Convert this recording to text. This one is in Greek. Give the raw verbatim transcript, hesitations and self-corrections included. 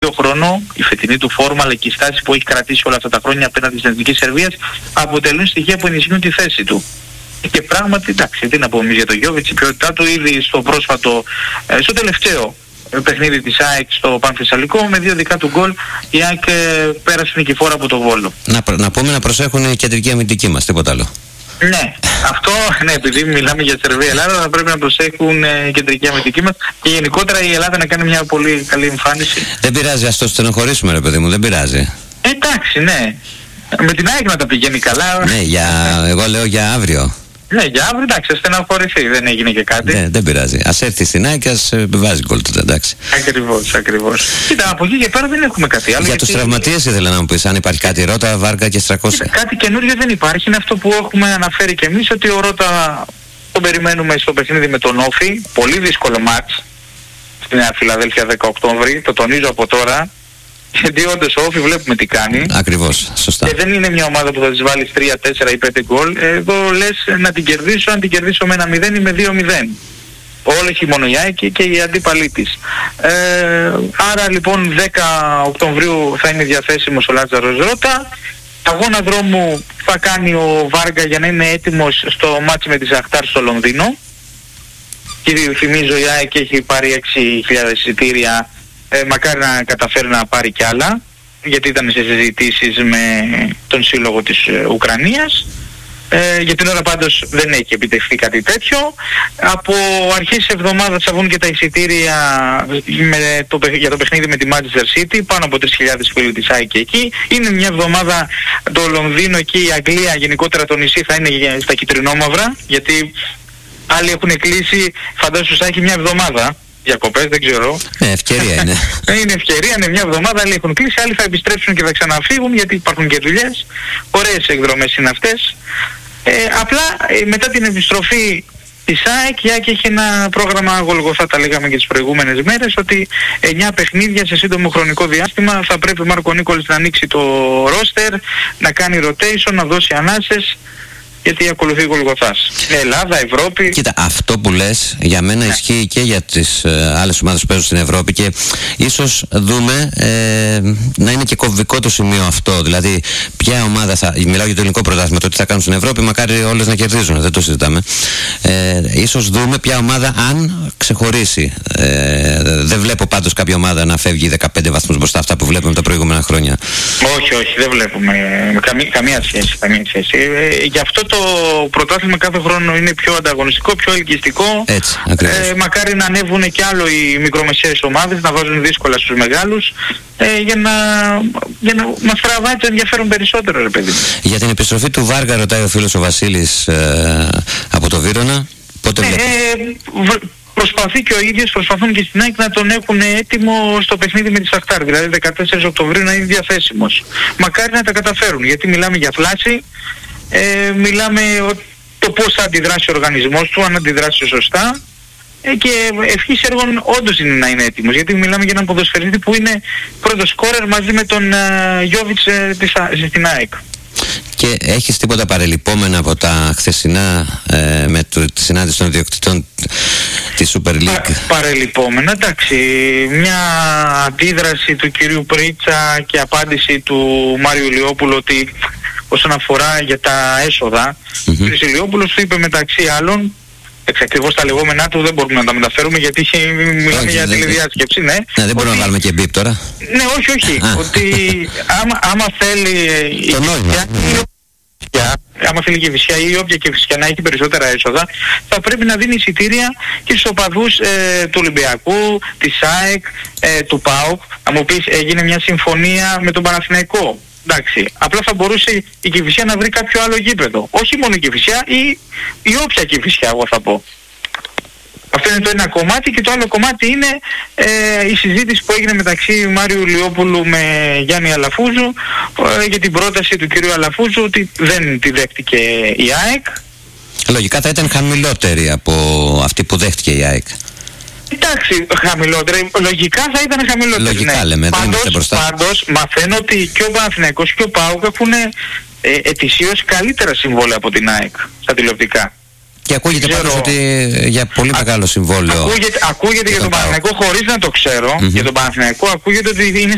τελευταίο χρόνο, η φετινή του φόρμα αλλά και η στάση που έχει κρατήσει όλα αυτά τα χρόνια απέναντι στην Εθνική Σερβίας αποτελούν στοιχεία που ενισχύουν τη θέση του. Και πράγματι, εντάξει, τι να πούμε εμείς για τον Γιόβιτς, η ποιότητά του ήδη στο πρόσφατο, στο τελευταίο παιχνίδι της ΑΕΚ στο Πανθεσσαλικό με δύο δικά του γκολ η ΑΕΚ πέρασε νικηφόρα από το Βόλο. Να, να πούμε να προσέχουν οι κεντρικοί αμυντικοί μας, τίποτα άλλο. Ναι, αυτό, ναι, επειδή μιλάμε για Σερβία-Ελλάδα θα πρέπει να προσέχουν ε, οι κεντρικοί αμυντικοί μας και γενικότερα η Ελλάδα να κάνει μια πολύ καλή εμφάνιση. Δεν πειράζει, ας το στενοχωρήσουμε ρε παιδί μου, δεν πειράζει. Εντάξει, ναι. Με την ΑΕΚ να τα πηγαίνει καλά. Ναι, για, εγώ λέω για αύριο. Ναι, για αύριο εντάξει, στεναχωρηθεί, δεν έγινε και κάτι. Ναι, δεν πειράζει. Ας έρθει στην ΑΕΚ και ας επιβάζει γκολ τότε, εντάξει. Ακριβώς, ακριβώς. Κοίτα, από εκεί και πέρα δεν έχουμε κάτι άλλο. Για γιατί... τους τραυματίες ήθελα να μου πεις, αν υπάρχει κάτι, Ρώτα, Βάργα και Στρακώσια. Κοίτα, κάτι καινούριο δεν υπάρχει, είναι αυτό που έχουμε αναφέρει και εμείς, ότι ο Ρώτα τον περιμένουμε στο παιχνίδι με τον Όφη, πολύ δύσκολο μάτς στη Νέα Φιλαδέλφια δέκα Οκτώβρη, το τονίζω από τώρα. Γιατί όντως ο Όφη βλέπουμε τι κάνει. Ακριβώς, σωστά. Και δεν είναι μια ομάδα που θα της βάλεις τρία, τέσσερα ή πέντε γκολ. Εδώ λες να την κερδίσω, αν την κερδίσω με ένα μηδέν ή με δύο μηδέν. Όλη η μόνο η ΑΕΚ και η αντίπαλή της. Ε, άρα λοιπόν δέκα Οκτωβρίου θα είναι διαθέσιμος ο Λάζαρος Ρώτα. Αγώνα δρόμου θα κάνει ο Βάργα για να είναι έτοιμος στο μάτς με τη Σαχτάρ στο Λονδίνο. Και θυμίζω η ΑΕΚ έχει πάρει έξι χιλιάδες εισιτήρια. Ε, μακάρι να καταφέρει να πάρει κι άλλα, γιατί ήταν σε συζητήσεις με τον σύλλογο της ε, Ουκρανίας. Ε, για την ώρα πάντως δεν έχει επιτευχθεί κάτι τέτοιο. Από αρχές της εβδομάδας θα βγουν και τα εισιτήρια με το, για το παιχνίδι με τη Manchester City, πάνω από τρεις χιλιάδες φίλοι της ΑΕΚ εκεί. Είναι μια εβδομάδα το Λονδίνο και η Αγγλία, γενικότερα το νησί θα είναι στα κυτρινόμαυρα, γιατί άλλοι έχουν κλείσει, φαντάσου θα έχει μια εβδομάδα διακοπές, δεν ξέρω. Ε, ευκαιρία είναι. Είναι ευκαιρία, είναι μια εβδομάδα, άλλοι έχουν κλείσει, άλλοι θα επιστρέψουν και θα ξαναφύγουν γιατί υπάρχουν και δουλειές. Ωραίες εκδρομές είναι αυτές. Ε, απλά ε, μετά την επιστροφή της ΑΕΚ, η ΑΕΚ έχει ένα πρόγραμμα Γολγοθά, τα λέγαμε και τις προηγούμενες μέρες, ότι εννιά παιχνίδια σε σύντομο χρονικό διάστημα θα πρέπει ο Μάρκο Νίκολης να ανοίξει το ρόστερ, να κάνει rotation, να δώσει ανάσες, γιατί ακολουθεί Γολγοθάς. Ελλάδα, Ευρώπη. Κοίτα, αυτό που λες για μένα ναι. ισχύει και για τις ε, άλλες ομάδες που παίζουν στην Ευρώπη και ίσως δούμε ε, να είναι και κομβικό το σημείο αυτό. Δηλαδή, ποια ομάδα θα. Μιλάω για το ελληνικό πρωτάθλημα, το τι θα κάνουν στην Ευρώπη, μακάρι όλες να κερδίζουν, δεν το συζητάμε. Ε, ίσως δούμε ποια ομάδα αν ξεχωρίσει. Ε, δεν βλέπω πάντως κάποια ομάδα να φεύγει δεκαπέντε βαθμούς μπροστά αυτά που βλέπουμε τα προηγούμενα χρόνια. Όχι, όχι, δεν βλέπουμε καμία, καμία σχέση. Καμία σχέση. Ε, γι' αυτό το πρωτάθλημα κάθε χρόνο είναι πιο ανταγωνιστικό, πιο ελκυστικό. Έτσι, ακριβώς. Ε, μακάρι να ανέβουν και άλλο οι μικρομεσαίες ομάδες, να βάζουν δύσκολα στους μεγάλους, ε, για να, για να μας τραβάει το ενδιαφέρον περισσότερο, ρε παιδί. Για την επιστροφή του Βάργα ρωτάει ο φίλος ο Βασίλης ε, από το Βύρωνα. Πότε ε, ε, προσπαθεί και ο ίδιος, προσπαθούν και στην ΑΕΚ να τον έχουν έτοιμο στο παιχνίδι με τη Σαχτάρ, δηλαδή δεκατέσσερις Οκτωβρίου να είναι διαθέσιμος. Μακάρι να τα καταφέρουν, γιατί μιλάμε για φλάση. Ε, μιλάμε το πώς θα αντιδράσει ο οργανισμός του, αν αντιδράσει σωστά, ε, και ευχής έργων όντως είναι να είναι έτοιμος, γιατί μιλάμε για έναν ποδοσφαιριστή που είναι πρώτος σκόρερ μαζί με τον uh, Γιόβιτς uh, στην ΑΕΚ. Και έχεις τίποτα παρελειπόμενα από τα χθεσινά ε, με το, τη συνάντηση των ιδιοκτητών της Super League? Πα, παρελειπόμενα, εντάξει, μια αντίδραση του κυρίου Πρίτσα και απάντηση του Μάριου Λιόπουλου ότι όσον αφορά για τα έσοδα, mm-hmm. ο κ. Ηλιόπουλος του είπε μεταξύ άλλων, εξακριβώς τα λεγόμενά του δεν μπορούμε να τα μεταφέρουμε γιατί μιλάμε okay, για τηλεδιάσκεψη, ναι. Ναι, δεν μπορούμε να βάλουμε και μπιπ τώρα. Ναι, όχι, όχι. ότι άμα, άμα θέλει η Φυσιά, άμα θέλει και η Φυσιά ή όποια και η Φυσιά να έχει περισσότερα έσοδα, θα πρέπει να δίνει εισιτήρια και στους οπαδούς ε, του Ολυμπιακού, της ΑΕΚ, ε, του ΠΑΟΚ. Αν μου πεις έγινε μια συμφωνία με τον Παναθηναϊκό. Εντάξει, απλά θα μπορούσε η Κηφισιά να βρει κάποιο άλλο γήπεδο. Όχι μόνο η Κηφισιά ή η όποια Κηφισιά, εγώ θα πω. Αυτό είναι το ένα κομμάτι και το άλλο κομμάτι είναι ε, η συζήτηση που έγινε μεταξύ Μάριου Λιόπουλου με Γιάννη Αλαφούζου ε, για την πρόταση του κυρίου Αλαφούζου ότι δεν τη δέχτηκε η ΑΕΚ. Λογικά θα ήταν χαμηλότερη από αυτή που δέχτηκε η ΑΕΚ. Εντάξει, χαμηλότερη. Λογικά θα ήταν χαμηλότερη. Λογικά ναι. λέμε, πάντως, δεν μπροστά. Πάντως μαθαίνω ότι και ο Παναθηναϊκός και ο ΠΑΟΚ έχουν ε, ετησίως καλύτερα συμβόλαια από την ΑΕΚ στα τηλεοπτικά. Και ακούγεται πάντως ότι για πολύ μεγάλο συμβόλαιο. Ακούγεται, ακούγεται για τον Παναθηναϊκό χωρίς να το ξέρω. Mm-hmm. Για τον Παναθηναϊκό ακούγεται ότι είναι